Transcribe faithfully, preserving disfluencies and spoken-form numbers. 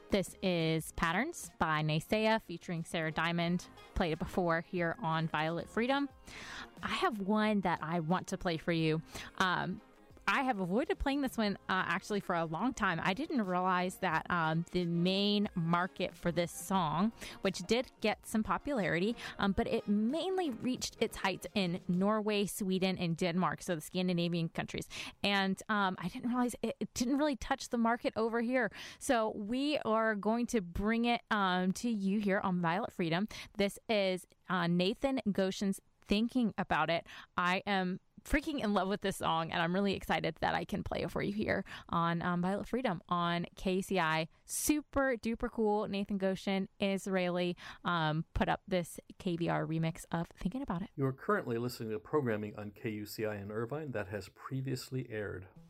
This is Patterns by Naysaya featuring Sarah Diamond. Played it before here on Violet Freedom. I have one that I want to play for you. Um, I have avoided playing this one uh, actually for a long time. I didn't realize that um, the main market for this song, which did get some popularity, um, but it mainly reached its heights in Norway, Sweden, and Denmark, so the Scandinavian countries. And um, I didn't realize it, it didn't really touch the market over here. So we are going to bring it um, to you here on Violet Freedom. This is uh, Nathan Goshen's Thinking About It. I am freaking in love with this song, and I'm really excited that I can play it for you here on um, Violet Freedom on K U C I. Super duper cool. Nathan Goshen, Israeli, um, put up this K V R remix of Thinking About It. You are currently listening to programming on K U C I in Irvine that has previously aired.